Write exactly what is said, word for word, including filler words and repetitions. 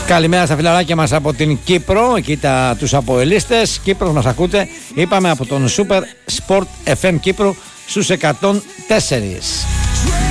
Καλημέρα στα φιλαράκια μας από την Κύπρο, εκεί τα, τους αποελίστες. Κύπρος μας ακούτε, είπαμε από τον Super Sport εφ εμ Κύπρου στους εκατόν τέσσερα.